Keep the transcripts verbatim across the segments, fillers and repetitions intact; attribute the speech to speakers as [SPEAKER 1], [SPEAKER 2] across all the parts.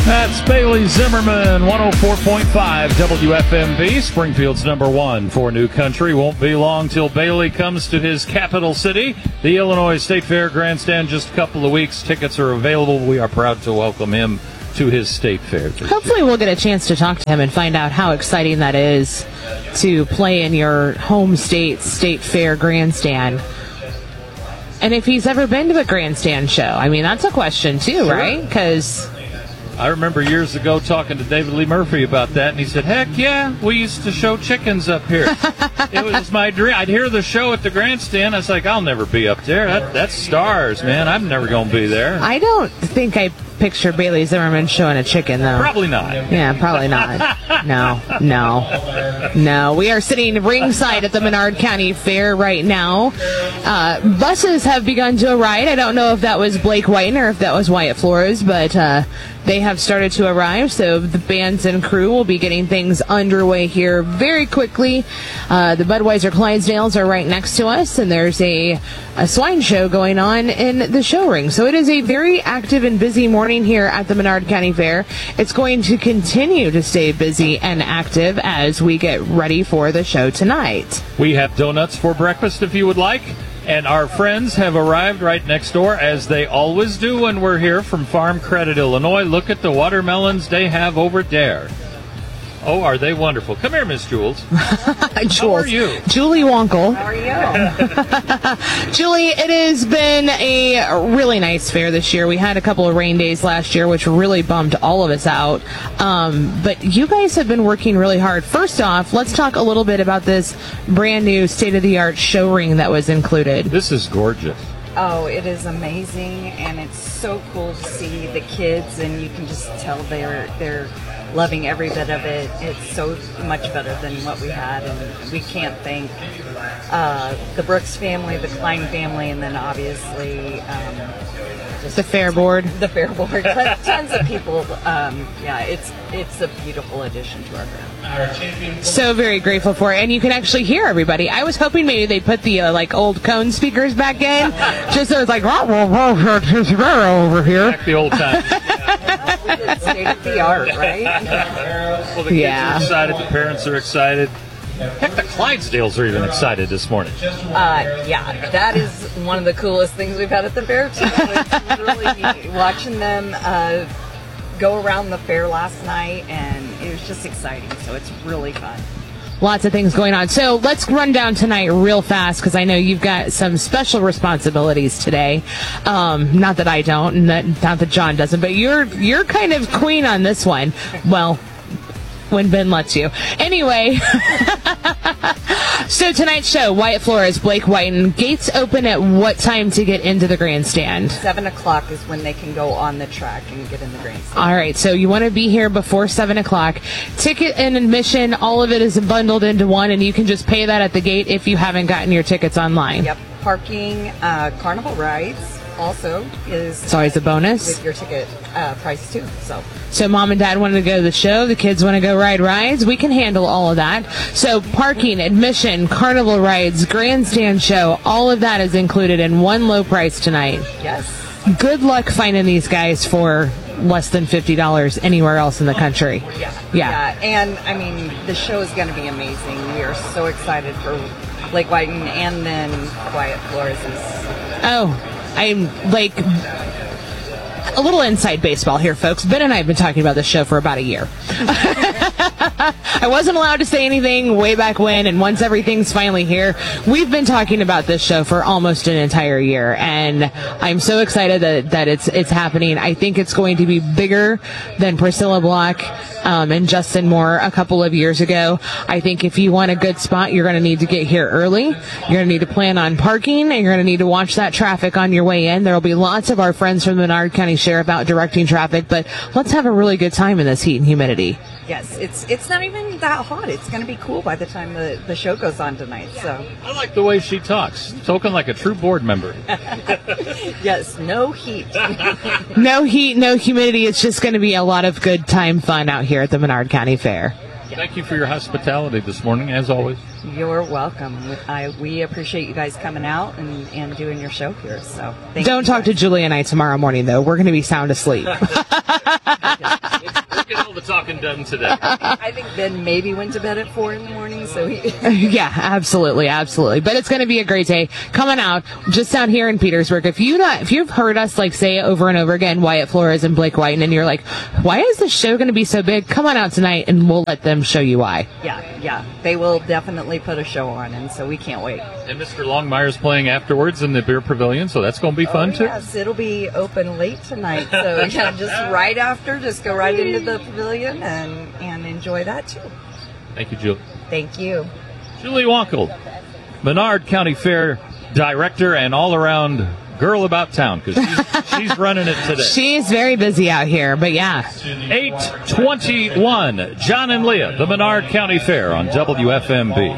[SPEAKER 1] That's Bailey Zimmerman, one oh four point five W F M B, Springfield's number one for New Country. Won't be long till Bailey comes to his capital city, the Illinois State Fair Grandstand. Just a couple of weeks. Tickets are available. We are proud to welcome him to his State Fair.
[SPEAKER 2] Hopefully we'll get a chance to talk to him and find out how exciting that is to play in your home state State Fair Grandstand. And if he's ever been to a grandstand show. I mean, that's a question too, sure. Right? Because
[SPEAKER 1] I remember years ago talking to David Lee Murphy about that, and he said, heck yeah, we used to show chickens up here. It was my dream. I'd hear the show at the grandstand. I was like, I'll never be up there. That, that's stars, man. I'm never going to be there.
[SPEAKER 2] I don't think I picture Bailey Zimmerman showing a chicken, though.
[SPEAKER 1] Probably not.
[SPEAKER 2] Yeah, probably not. No, no, no. We are sitting ringside at the Menard County Fair right now. Uh, buses have begun to arrive. I don't know if that was Blake Whiten or if that was Wyatt Flores, but uh, they have started to arrive, so the bands and crew will be getting things underway here very quickly. Uh, the Budweiser Clydesdales are right next to us, and there's a, a swine show going on in the show ring. So it is a very active and busy morning here at the Menard County Fair. It's going to continue to stay busy and active as we get ready for the show tonight.
[SPEAKER 1] We have donuts for breakfast if you would like. And our friends have arrived right next door, as they always do when we're here, from Farm Credit, Illinois. Look at the watermelons they have over there. Oh, are they wonderful? Come here, Miss Jules.
[SPEAKER 2] Jules.
[SPEAKER 1] How are you?
[SPEAKER 2] Julie Wonkel.
[SPEAKER 3] How are you?
[SPEAKER 2] Julie, it has been a really nice fair this year. We had a couple of rain days last year, which really bummed all of us out. Um, but you guys have been working really hard. First off, let's talk a little bit about this brand new state-of-the-art show ring that was included.
[SPEAKER 1] This is gorgeous.
[SPEAKER 3] Oh, it is amazing, and it's so cool to see the kids, and you can just tell they're they're loving every bit of it. It's so much better than what we had, and we can't thank uh, the Brooks family, the Klein family, and then obviously um, just
[SPEAKER 2] the Fair Board.
[SPEAKER 3] The Fair Board. Tons of people. Um, yeah, it's it's a beautiful addition to our fair.
[SPEAKER 2] So very grateful for it, and you can actually hear everybody. I was hoping maybe they put the uh, like old cone speakers back in, just so it's like over here.
[SPEAKER 1] Back the old time.
[SPEAKER 3] Yeah, state of the art, right?
[SPEAKER 1] Well, the kids
[SPEAKER 2] Yeah.
[SPEAKER 1] are excited. The parents are excited. Heck, the Clydesdales are even excited this morning.
[SPEAKER 3] Uh, yeah, that is one of the coolest things we've had at the fair, too. It's really neat watching them uh, go around the fair last night, and it was just exciting, so it's really fun.
[SPEAKER 2] Lots of things going on. So let's run down tonight real fast, because I know you've got some special responsibilities today. Um, not that I don't, and that, not that John doesn't, but you're you're kind of queen on this one. Well, when Ben lets you. Anyway, so tonight's show, Wyatt Flores, Blake Whiten. Gates open at what time to get into the grandstand?
[SPEAKER 3] Seven o'clock is when they can go on the track and get in the grandstand.
[SPEAKER 2] All right, so you want to be here before seven o'clock. Ticket and admission, all of it is bundled into one, and you can just pay that at the gate if you haven't gotten your tickets online.
[SPEAKER 3] Yep, parking, uh, Carnival Rides also is
[SPEAKER 2] It's always a bonus.
[SPEAKER 3] with your ticket uh, price too. So
[SPEAKER 2] So mom and dad want to go to the show, the kids want to go ride rides, we can handle all of that. So parking, admission, carnival rides, grandstand show, all of that is included in one low price tonight.
[SPEAKER 3] yes,
[SPEAKER 2] Good luck finding these guys for less than fifty dollars anywhere else in the country.
[SPEAKER 3] yeah,
[SPEAKER 2] Yeah.
[SPEAKER 3] And I mean, the show is going to be amazing. We are so excited for Blake Whiten, and then Wyatt Flores is.
[SPEAKER 2] Oh, I'm like a little inside baseball here, folks. Ben and I have been talking about this show for about a year. I wasn't allowed to say anything way back when, and once everything's finally here, we've been talking about this show for almost an entire year, and I'm so excited that, that it's it's happening. I think it's going to be bigger than Priscilla Block um, and Justin Moore a couple of years ago. I think if you want a good spot, you're going to need to get here early. You're going to need to plan on parking, and you're going to need to watch that traffic on your way in. There will be lots of our friends from the Menard County Sheriff out directing traffic, but let's have a really good time in this heat and humidity.
[SPEAKER 3] Yes, it's it's not even that hot. It's going to be cool by the time the, the show goes on tonight. So
[SPEAKER 1] I like the way she talks. Talking like a true board member.
[SPEAKER 3] yes, no heat.
[SPEAKER 2] No heat, no humidity. It's just going to be a lot of good time fun out here at the Menard County Fair.
[SPEAKER 1] Thank you for your hospitality this morning, as always.
[SPEAKER 3] You're welcome. I, we appreciate you guys coming out and, and doing your show here. So thank
[SPEAKER 2] Don't
[SPEAKER 3] you
[SPEAKER 2] talk
[SPEAKER 3] guys.
[SPEAKER 2] to Julie and I tomorrow morning, though. We're going to be sound asleep.
[SPEAKER 1] Get all the talking done today.
[SPEAKER 3] I think Ben maybe went to bed at four in the morning, so he...
[SPEAKER 2] Yeah, absolutely, absolutely. But it's going to be a great day. Coming out just down here in Petersburg. If you not, if you've heard us like say over and over again, Wyatt Flores and Blake Whiten, and you're like, why is this show going to be so big? Come on out tonight, and we'll let them show you why.
[SPEAKER 3] Yeah, yeah. They will definitely put a show on, and so we can't wait.
[SPEAKER 1] And Mister Longmire's playing afterwards in the beer pavilion, so that's going to be fun,
[SPEAKER 3] oh,
[SPEAKER 1] too.
[SPEAKER 3] Yes, it'll be open late tonight, so yeah, just right after, just go right into the pavilion and, and enjoy that, too.
[SPEAKER 1] Thank you, Julie.
[SPEAKER 3] Thank you.
[SPEAKER 1] Julie Wankel, Menard County Fair Director and all-around girl about town, because she's, she's running it today.
[SPEAKER 2] She's very busy out here, but yeah.
[SPEAKER 1] eight twenty-one, John and Leah, the Menard County Fair on W F M B.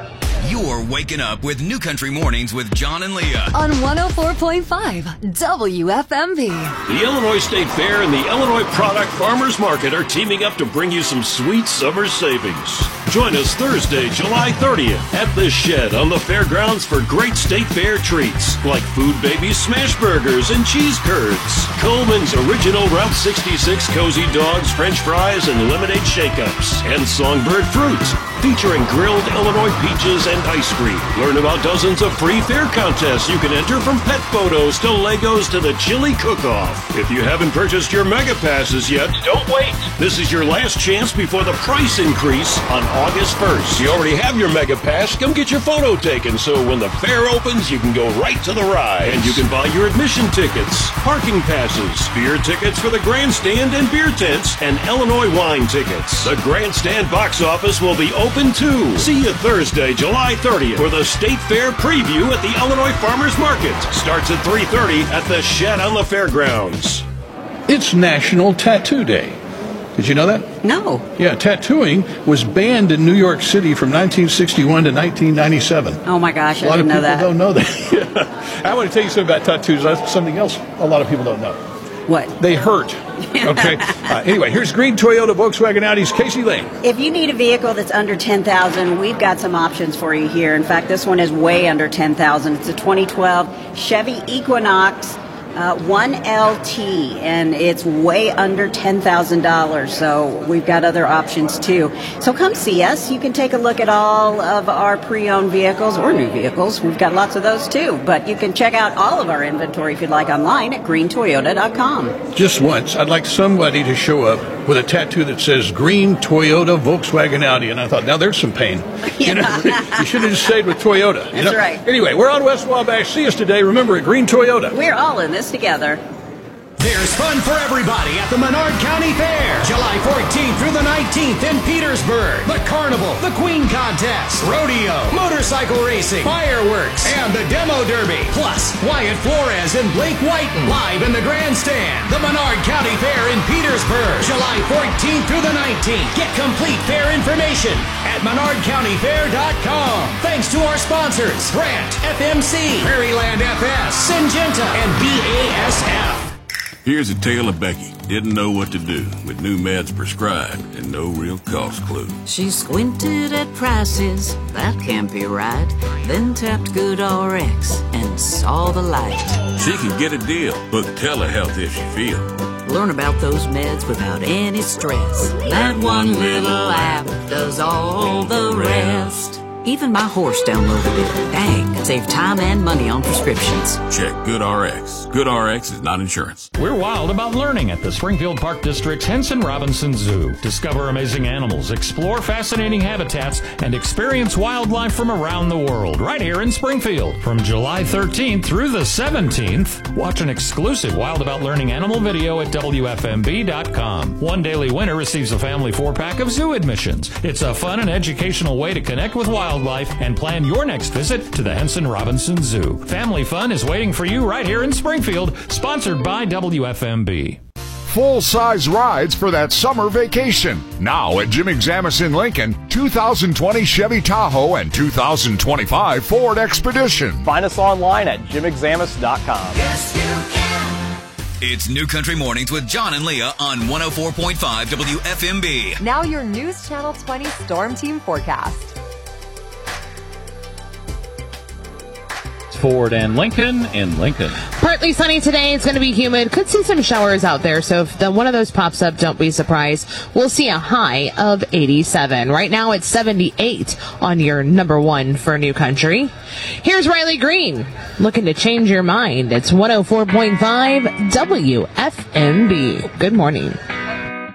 [SPEAKER 4] You're waking up with New Country Mornings with John and Leah
[SPEAKER 5] on one oh four point five W F M B.
[SPEAKER 6] The Illinois State Fair and the Illinois Product Farmers Market are teaming up to bring you some sweet summer savings. Join us Thursday, July thirtieth at The Shed on the fairgrounds for great State Fair treats like Food Babies smash burgers and cheese curds, Coleman's original Route sixty-six cozy dogs, French fries, and lemonade shake-ups, and Songbird fruits featuring grilled Illinois peaches and ice cream. Learn about dozens of free fair contests you can enter, from pet photos to Legos to the chili cook-off. If you haven't purchased your Mega Passes yet, don't wait. This is your last chance before the price increase on August first. You already have your Mega Pass, come get your photo taken so when the fair opens, you can go right to the ride. And you can buy your admission tickets, parking passes, beer tickets for the grandstand and beer tents, and Illinois wine tickets. The grandstand box office will be open too. See you Thursday, July thirtieth for the State Fair preview at the Illinois Farmers Market. Starts at three thirty at the Shed on the fairgrounds.
[SPEAKER 7] It's National Tattoo Day. Did you know that?
[SPEAKER 8] No.
[SPEAKER 7] Yeah, tattooing was banned in New York City from nineteen sixty-one to nineteen ninety-seven.
[SPEAKER 8] Oh my gosh,
[SPEAKER 7] I
[SPEAKER 8] I didn't know that.
[SPEAKER 7] A lot of people don't know that. Yeah. I want to tell you something about tattoos. That's something else a lot of people don't know.
[SPEAKER 8] What?
[SPEAKER 7] They hurt. Okay. uh, anyway, here's Green Toyota Volkswagen Audi's Casey Lane.
[SPEAKER 8] If you need a vehicle that's under ten thousand dollars, we've got some options for you here. In fact, this one is way under ten thousand dollars. It's a twenty twelve Chevy Equinox uh, one L T, and it's way under ten thousand dollars. So we've got other options too. So come see us. You can take a look at all of our pre-owned vehicles or new vehicles. We've got lots of those too. But you can check out all of our inventory if you'd like online at green toyota dot com.
[SPEAKER 7] Just once, I'd like somebody to show up with a tattoo that says Green Toyota Volkswagen Audi. And I thought, now there's some pain. You know, you should have just stayed with Toyota.
[SPEAKER 8] That's
[SPEAKER 7] you know?
[SPEAKER 8] right.
[SPEAKER 7] Anyway, we're on West Wabash. See us today. Remember, at Green Toyota.
[SPEAKER 8] We're all in this together.
[SPEAKER 9] There's fun for everybody at the Menard County Fair, July fourteenth through the nineteenth in Petersburg. The Carnival, the Queen Contest, Rodeo, motorcycle racing, fireworks, and the Demo Derby. Plus, Wyatt Flores and Blake Whiten live in the grandstand. The Menard County Fair in Petersburg, July fourteenth through the nineteenth. Get complete fair information at menard county fair dot com. Thanks to our sponsors, Grant, F M C, Prairieland F S, Syngenta, and B A S F.
[SPEAKER 6] Here's a tale of Becky. Didn't know what to do with new meds prescribed and no real cost clue.
[SPEAKER 10] She squinted at prices, that can't be right. Then tapped GoodRx and saw the light.
[SPEAKER 6] She could get a deal, book telehealth if she feels.
[SPEAKER 10] Learn about those meds without any stress. That one little app does all the rest. Even my horse downloaded it. Dang, save time and money on prescriptions.
[SPEAKER 6] Check GoodRx. GoodRx is not insurance.
[SPEAKER 1] We're wild about learning at the Springfield Park District's Henson Robinson Zoo. Discover amazing animals, explore fascinating habitats, and experience wildlife from around the world right here in Springfield. From July thirteenth through the seventeenth, watch an exclusive Wild About Learning animal video at W F M B dot com. One daily winner receives a family four-pack of zoo admissions. It's a fun and educational way to connect with wildlife and plan your next visit to the Henson Robinson Zoo. Family fun is waiting for you right here in Springfield, sponsored by W F M B.
[SPEAKER 11] Full-size rides for that summer vacation. Now at Jim Examus in Lincoln, two thousand twenty Chevy Tahoe and two thousand twenty-five Ford Expedition.
[SPEAKER 12] Find us online at jim examus dot com.
[SPEAKER 4] Yes, you can. It's New Country Mornings with John and Leah on one oh four point five W F M B.
[SPEAKER 13] Now your News Channel twenty Storm Team forecast.
[SPEAKER 1] Ford and Lincoln in Lincoln.
[SPEAKER 2] Partly sunny today. It's going to be humid. Could see some showers out there. So if the, one of those pops up, don't be surprised. We'll see a high of eighty-seven. Right now it's seventy-eight on your number one for New Country. Here's Riley Green looking to change your mind. It's one oh four point five W F M B. Good morning.